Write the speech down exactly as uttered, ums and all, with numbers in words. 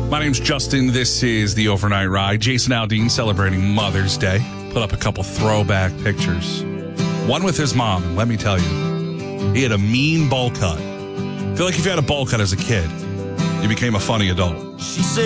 My name's Justin. This is the Overnight Ride. Jason Aldean celebrating Mother's Day. Put up a couple throwback pictures. One with his mom, and let me tell you, he had a mean bowl cut. I feel like if you had a bowl cut as a kid, you became a funny adult. She said